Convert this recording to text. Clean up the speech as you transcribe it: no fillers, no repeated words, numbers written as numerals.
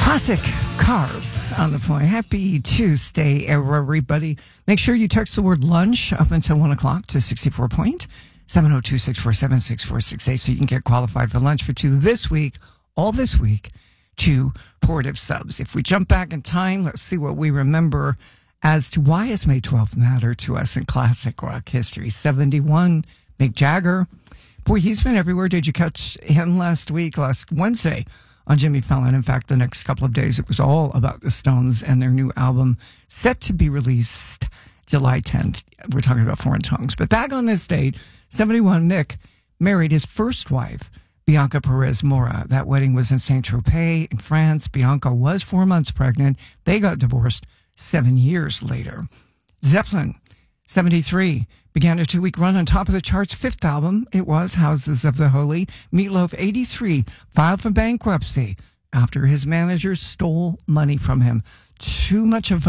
Classic Cars on the Point. Happy Tuesday, everybody. Make sure you text the word lunch up until 1 o'clock to 64 point, 702-647-6468, so you can get qualified for lunch for two this week, all this week, to Portive Subs. If we jump back in time, let's see what we remember as to why has May 12th matter to us in classic rock history. 71, Mick Jagger. Boy, he's been everywhere. Did you catch him last Wednesday? On Jimmy Fallon. In fact, the next couple of days, it was all about the Stones and their new album set to be released July 10th. We're talking about Foreign Tongues. But back on this date, 71, Mick married his first wife, Bianca Perez Mora. That wedding was in Saint-Tropez in France. Bianca was 4 months pregnant. They got divorced 7 years later. Zeppelin, 73, began a 2-week run on top of the charts. Fifth album, it was Houses of the Holy. Meatloaf, 83, filed for bankruptcy after his managers stole money from him. Too much of